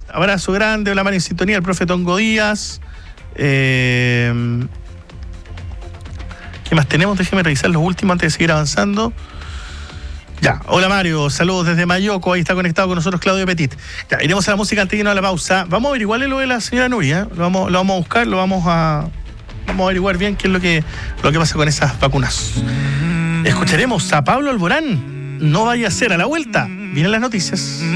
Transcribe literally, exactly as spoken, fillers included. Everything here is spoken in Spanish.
Abrazo grande, hola Mario en sintonía, el profe Tongo Díaz. Eh, ¿Qué más tenemos? Déjeme revisar los últimos antes de seguir avanzando. Ya, hola Mario, saludos desde Mayoco, ahí está conectado con nosotros Claudio Petit. Ya, iremos a la música antes de irnos a la pausa. Vamos a averiguarle lo de la señora Nuria, lo vamos, lo vamos a buscar, lo vamos a vamos a averiguar bien qué es lo que, lo que pasa con esas vacunas. Escucharemos a Pablo Alborán, no vaya a ser a la vuelta. Vienen las noticias.